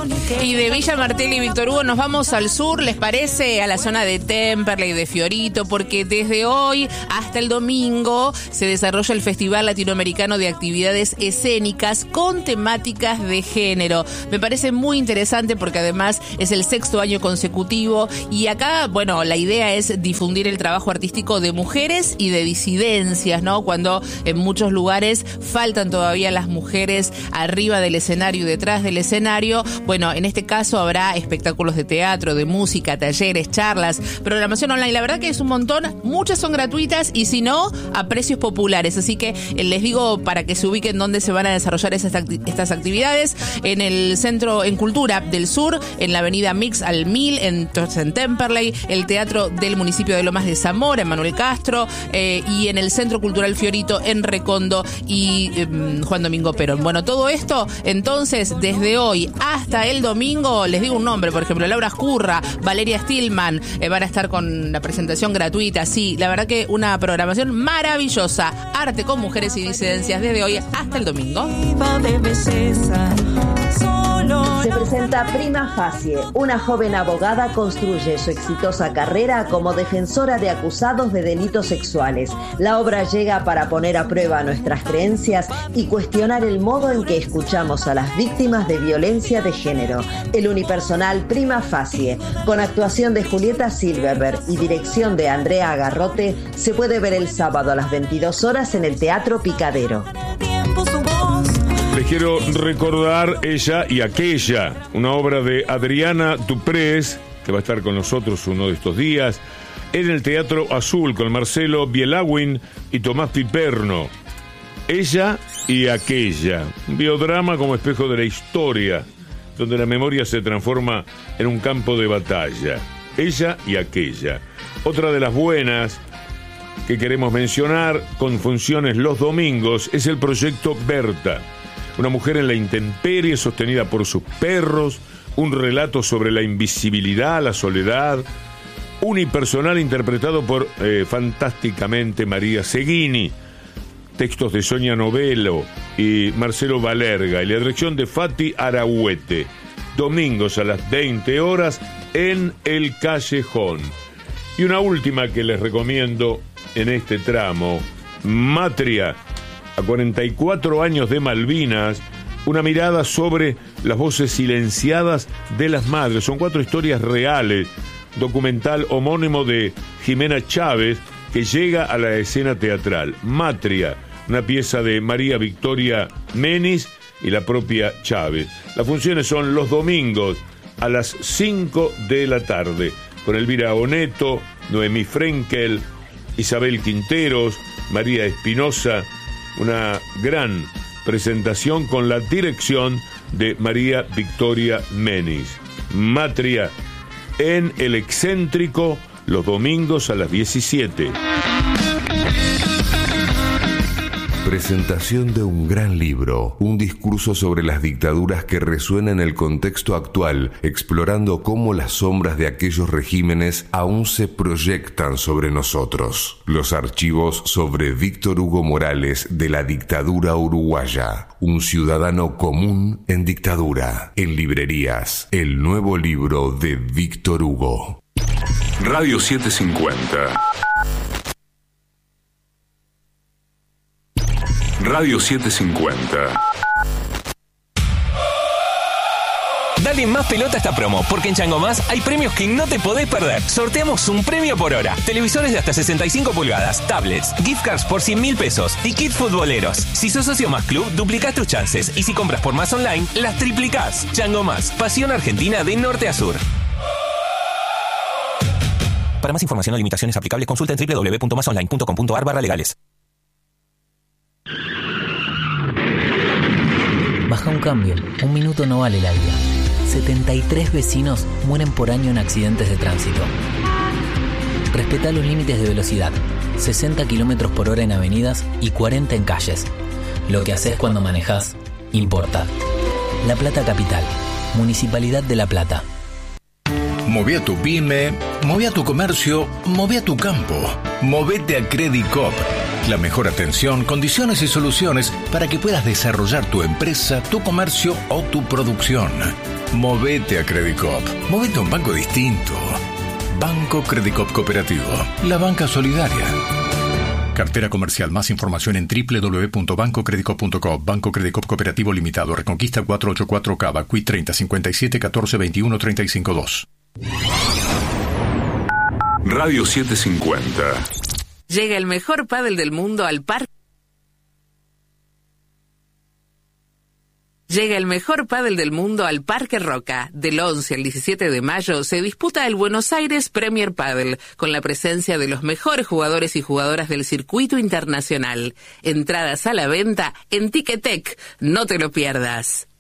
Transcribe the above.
Y de Villa Martelli y Víctor Hugo nos vamos al sur, ¿les parece? A la zona de Temperley, de Fiorito, porque desde hoy hasta el domingo se desarrolla el Festival Latinoamericano de Actividades Escénicas con temáticas de género. Me parece muy interesante porque además es el 6º año consecutivo y acá, bueno, la idea es difundir el trabajo artístico de mujeres y de disidencias, ¿no? Cuando en muchos lugares faltan todavía las mujeres arriba del escenario y detrás del escenario. Bueno, en este caso habrá espectáculos de teatro, de música, talleres, charlas, programación online. La verdad que es un montón, muchas son gratuitas y si no, a precios populares. Así que les digo para que se ubiquen dónde se van a desarrollar estas actividades. En el Centro en Cultura del Sur, en la avenida Mix al 1000, en Temperley, el Teatro del Municipio de Lomas de Zamora, en Manuel Castro, y en el Centro Cultural Fiorito, en Recondo y Juan Domingo Perón. Bueno, todo esto, entonces, desde hoy hasta el domingo, les digo un nombre, por ejemplo, Laura Escurra, Valeria Stillman, van a estar con la presentación gratuita. Sí, la verdad que una programación maravillosa. Arte con mujeres y disidencias desde hoy hasta el domingo. Se presenta Prima Facie. Una joven abogada construye su exitosa carrera como defensora de acusados de delitos sexuales. La obra llega para poner a prueba nuestras creencias y cuestionar el modo en que escuchamos a las víctimas de violencia de género. El unipersonal Prima Facie, con actuación de Julieta Silverberg y dirección de Andrea Agarrote, se puede ver el sábado a las 22 horas en el Teatro Picadero. Les quiero recordar Ella y Aquella, una obra de Adriana Duprés, que va a estar con nosotros uno de estos días, en el Teatro Azul, con Marcelo Bielawin y Tomás Piperno. Ella y Aquella, un biodrama como espejo de la historia, donde la memoria se transforma en un campo de batalla. Ella y Aquella. Otra de las buenas que queremos mencionar, con funciones los domingos, es el proyecto Berta. Una mujer en la intemperie sostenida por sus perros, un relato sobre la invisibilidad, la soledad, unipersonal interpretado por fantásticamente María Seguini, textos de Sonia Novello y Marcelo Valerga y la dirección de Fati Arahuete, domingos a las 20 horas en El Callejón. Y una última que les recomiendo en este tramo, Matria, a 44 años de Malvinas, una mirada sobre las voces silenciadas de las madres. Son 4 historias reales, documental homónimo de Jimena Chávez, que llega a la escena teatral. Matria, una pieza de María Victoria Menis y la propia Chávez. Las funciones son los domingos a las 5 de la tarde, con Elvira Oneto, Noemí Frenkel, Isabel Quinteros, María Espinosa. Una gran presentación con la dirección de María Victoria Menis. Matria, en El Excéntrico, los domingos a las 17. Presentación de un gran libro, un discurso sobre las dictaduras que resuena en el contexto actual, explorando cómo las sombras de aquellos regímenes aún se proyectan sobre nosotros. Los archivos sobre Víctor Hugo Morales de la dictadura uruguaya, un ciudadano común en dictadura. En librerías, el nuevo libro de Víctor Hugo. Radio 750. Radio 750. Dale más pelota a esta promo, porque en Chango Más hay premios que no te podés perder. Sorteamos un premio por hora. Televisores de hasta 65 pulgadas, tablets, gift cards por 100.000 pesos y kits futboleros. Si sos socio Más Club, duplicás tus chances. Y si compras por Más Online, las triplicás. Chango Más, pasión argentina de norte a sur. Para más información o limitaciones aplicables, consulta en www.masonline.com.ar/legales. Baja un cambio, un minuto no vale la vida. 73 vecinos mueren por año en accidentes de tránsito. Respetá los límites de velocidad, 60 km por hora en avenidas y 40 en calles. Lo que haces cuando manejás, importa. La Plata Capital, Municipalidad de La Plata. Moví a tu pyme, moví a tu comercio, moví a tu campo. Movete a Credit Coop. La mejor atención, condiciones y soluciones para que puedas desarrollar tu empresa, tu comercio o tu producción. Movete a Credit Cop. Movete a un banco distinto. Banco Credit Cop Cooperativo. La banca solidaria. Cartera comercial. Más información en www.bancocreditcop.com. Banco Credit Cop Cooperativo Limitado. Reconquista 484 Cava. Qui 30 57 14 21 35 2. Radio 750. Llega el mejor pádel del mundo al parque. Llega el mejor pádel del mundo al Parque Roca. Del 11 al 17 de mayo se disputa el Buenos Aires Premier Padel, con la presencia de los mejores jugadores y jugadoras del circuito internacional. Entradas a la venta en Ticketek. No te lo pierdas.